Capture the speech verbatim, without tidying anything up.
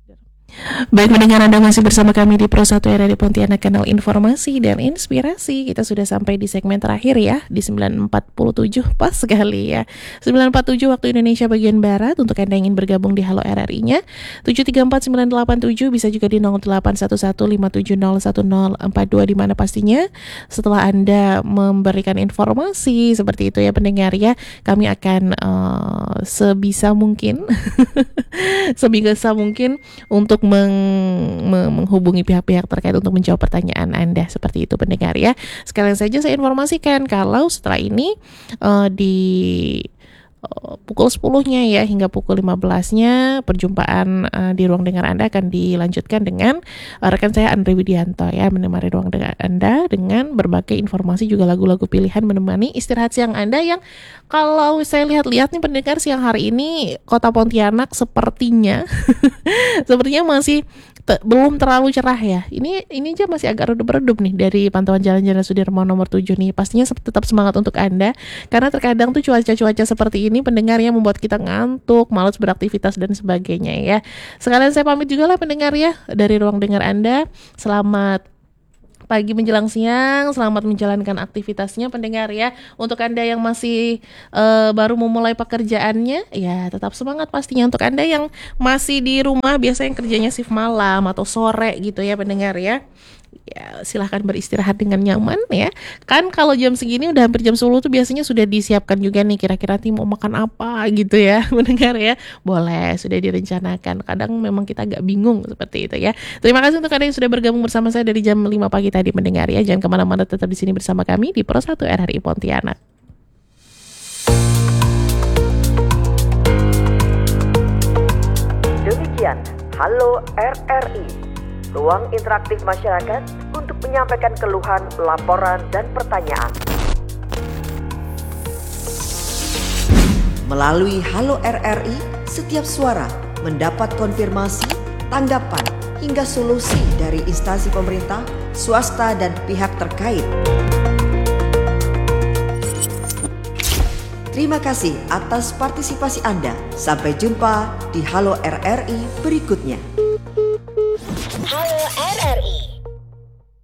Baik mendengar, Anda masih bersama kami di Pro satu R R I Pontianak, kanal informasi dan inspirasi. Kita sudah sampai di segmen terakhir ya, di sembilan empat puluh tujuh, pas sekali ya, sembilan empat puluh tujuh waktu Indonesia bagian Barat. Untuk Anda yang ingin bergabung di Halo R R I-nya tujuh tiga empat sembilan delapan tujuh, bisa juga di nol delapan satu satu lima tujuh nol satu nol empat dua, di mana pastinya setelah Anda memberikan informasi seperti itu ya pendengar ya, kami akan uh, sebisa mungkin sebisa mungkin untuk meng- meng- menghubungi pihak-pihak terkait untuk menjawab pertanyaan Anda seperti itu pendengar ya. Sekalian saja saya informasikan kalau setelah ini uh, di uh, pukul sepuluh-nya ya hingga pukul lima belas-nya perjumpaan uh, di ruang dengar Anda akan dilanjutkan dengan uh, rekan saya Andre Widianto ya, menemani ruang dengar Anda dengan berbagai informasi juga lagu-lagu pilihan, menemani istirahat siang Anda yang kalau saya lihat-lihat nih pendengar, siang hari ini kota Pontianak sepertinya sepertinya masih te- belum terlalu cerah ya. Ini ini aja masih agak redup-redup nih dari pantauan Jalan-Jalan Sudirman nomor tujuh nih. Pastinya se- tetap semangat untuk Anda, karena terkadang tuh cuaca-cuaca seperti ini pendengar yang membuat kita ngantuk, malas beraktivitas dan sebagainya ya. Sekalian saya pamit juga lah pendengar ya dari ruang dengar Anda. Selamat pagi menjelang siang, selamat menjalankan aktivitasnya pendengar ya. Untuk Anda yang masih uh, baru memulai pekerjaannya, ya tetap semangat pastinya. Untuk Anda yang masih di rumah, biasanya kerjanya shift malam atau sore gitu ya pendengar ya, ya silahkan beristirahat dengan nyaman ya. Kan kalau jam segini udah hampir jam sepuluh tuh biasanya sudah disiapkan juga nih, kira-kira nih mau makan apa gitu ya mendengar ya. Boleh, sudah direncanakan. Kadang memang kita agak bingung seperti itu ya. Terima kasih untuk Anda yang sudah bergabung bersama saya dari jam lima pagi tadi mendengar ya. Jangan kemana-mana, tetap di sini bersama kami di Pro satu R R I Pontianak. Demikian Halo R R I, ruang interaktif masyarakat untuk menyampaikan keluhan, laporan, dan pertanyaan. Melalui Halo R R I, setiap suara mendapat konfirmasi, tanggapan, hingga solusi dari instansi pemerintah, swasta, dan pihak terkait. Terima kasih atas partisipasi Anda. Sampai jumpa di Halo R R I berikutnya. Halo